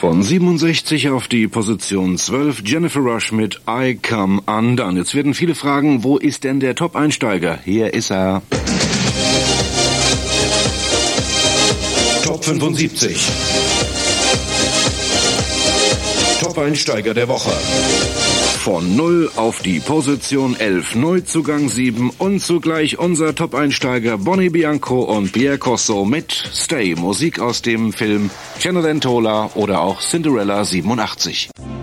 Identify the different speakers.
Speaker 1: Von 67 auf die Position 12, Jennifer Rush mit I Come Undone. Jetzt werden viele fragen, wo ist denn der Top-Einsteiger? Hier ist er. Top 75. Top-Einsteiger der Woche. Von 0 auf die Position 11, Neuzugang 7 und zugleich unser Top-Einsteiger Bonnie Bianco und Pierre Corso mit Stay, Musik aus dem Film Cenerentola oder auch Cinderella 87.